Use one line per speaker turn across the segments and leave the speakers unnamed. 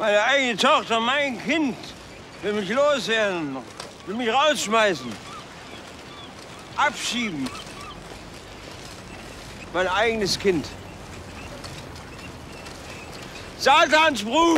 Meine eigene Tochter, mein Kind, will mich loswerden, will mich rausschmeißen, abschieben. Mein eigenes Kind. Satans Brut!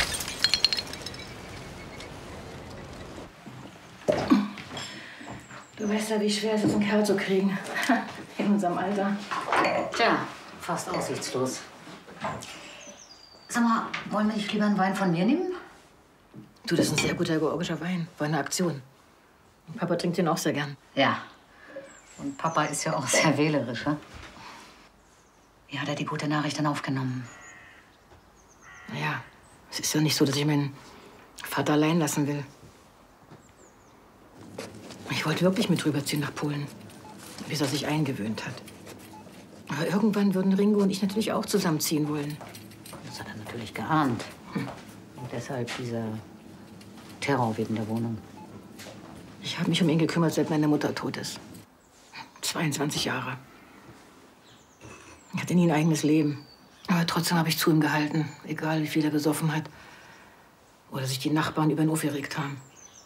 Du weißt ja, wie schwer es ist, einen Kerl zu kriegen. In unserem Alter.
Tja, fast aussichtslos. Sag mal, wollen wir nicht lieber einen Wein von mir nehmen?
Du, das ist ein sehr guter georgischer Wein. War eine Aktion. Papa trinkt den auch sehr gern.
Ja. Und Papa ist ja auch sehr wählerisch, ne? Wie hat er die gute Nachricht dann aufgenommen?
Naja, es ist ja nicht so, dass ich meinen Vater allein lassen will. Ich wollte wirklich mit rüberziehen nach Polen, bis er sich eingewöhnt hat. Aber irgendwann würden Ringo und ich natürlich auch zusammenziehen wollen.
Das hat er natürlich geahnt. Und deshalb dieser Terror wegen der Wohnung.
Ich habe mich um ihn gekümmert, seit meine Mutter tot ist. 22 Jahre. Ich hatte nie ein eigenes Leben. Aber trotzdem habe ich zu ihm gehalten, egal wie viel er gesoffen hat. Oder sich die Nachbarn über den Hof erregt haben.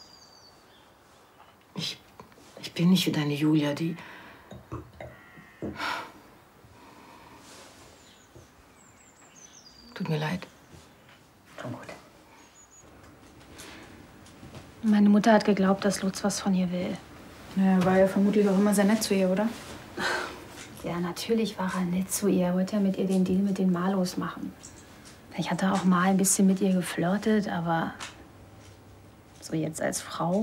Ich bin nicht wie deine Julia, die... Tut mir leid.
Schon gut.
Meine Mutter hat geglaubt, dass Lutz was von ihr will.
Na, er war ja vermutlich auch immer sehr nett zu ihr, oder?
Ja, natürlich war er nett zu ihr. Er wollte ja mit ihr den Deal mit den Malos machen. Ich hatte auch mal ein bisschen mit ihr geflirtet, aber so jetzt als Frau.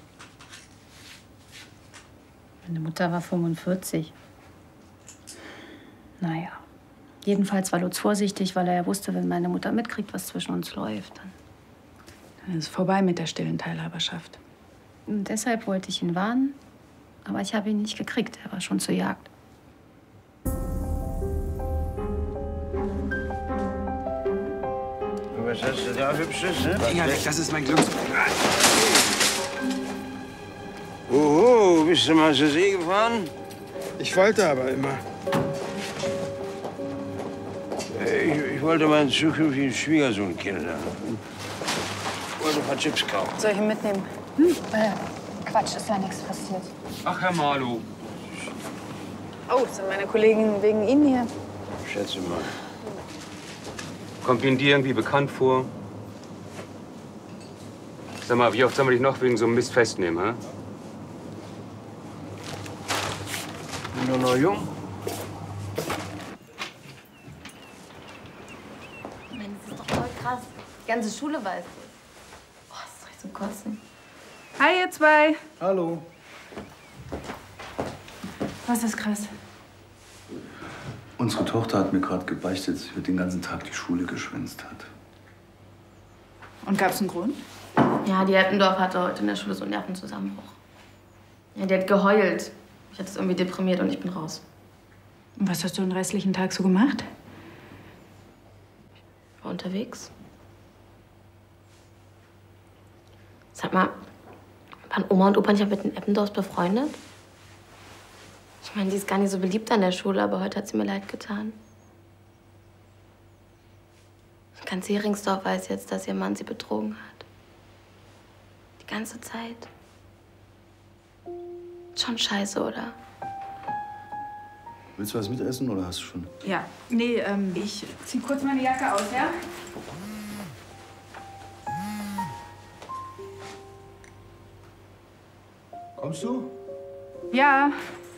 Meine Mutter war 45. Naja. Jedenfalls war Lutz vorsichtig, weil er ja wusste, wenn meine Mutter mitkriegt, was zwischen uns läuft,
Dann ist es vorbei mit der stillen Teilhaberschaft.
Und deshalb wollte ich ihn warnen, aber ich habe ihn nicht gekriegt. Er war schon zur Jagd.
Was hast du da Hübsches, ne?
Finger weg, das ist mein Glücksbringer.
Oho, bist du mal zur See gefahren?
Ich wollte aber immer.
Ich wollte meinen zukünftigen Schwiegersohn kennenlernen. Ich wollte ein paar Chips kaufen.
Soll ich ihn mitnehmen? Quatsch, ist ja nichts passiert.
Ach, Herr Marlow.
Oh, sind meine Kollegen wegen Ihnen hier?
Schätze mal.
Kommt Ihnen die irgendwie bekannt vor? Sag mal, wie oft sollen wir dich noch wegen so einem Mist festnehmen, hä?
Bin doch noch jung.
Mensch, das ist doch voll krass. Die ganze Schule weiß das. Oh, das ist doch echt zum Kotzen.
Hi, ihr zwei.
Hallo.
Was ist krass?
Unsere Tochter hat mir gerade gebeichtet, dass sie den ganzen Tag die Schule geschwänzt hat.
Und gab's einen Grund?
Ja, die Eppendorf hatte heute in der Schule so einen Nervenzusammenbruch. Ja, die hat geheult. Ich hatte es irgendwie deprimiert und ich bin raus.
Und was hast du den restlichen Tag so gemacht?
Ich war unterwegs. Sag mal, waren Oma und Opa nicht mit den Eppendorfs befreundet? Ich meine, die ist gar nicht so beliebt an der Schule, aber heute hat sie mir leid getan. Ganz Heringsdorf weiß jetzt, dass ihr Mann sie betrogen hat. Die ganze Zeit. Schon scheiße, oder?
Willst du was mitessen oder hast du schon?
Ja. Nee, ich zieh kurz meine Jacke aus, ja?
Kommst du?
Ja.